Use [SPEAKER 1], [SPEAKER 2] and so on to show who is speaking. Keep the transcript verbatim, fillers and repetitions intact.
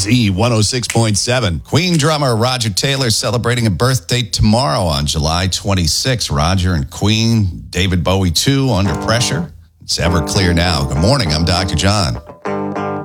[SPEAKER 1] Z one oh six point seven. Queen drummer Roger Taylor celebrating a birthday tomorrow on July twenty-sixth. Roger and Queen, David Bowie too, Under Pressure. It's Everclear now. Good morning, I'm Doctor John.